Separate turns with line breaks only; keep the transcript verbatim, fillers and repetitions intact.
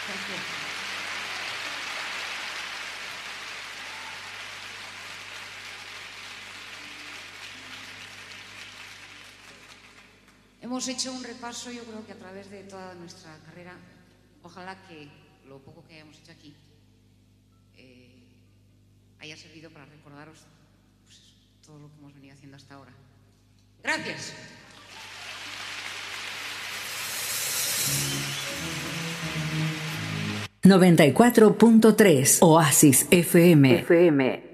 Gracias. Hemos hecho un repaso, yo creo que a través de toda nuestra carrera. Ojalá que lo poco que hayamos hecho aquí eh, haya servido para recordaros pues, todo lo que hemos venido haciendo hasta ahora. Gracias.
noventa y cuatro punto tres Oasis F M. F M.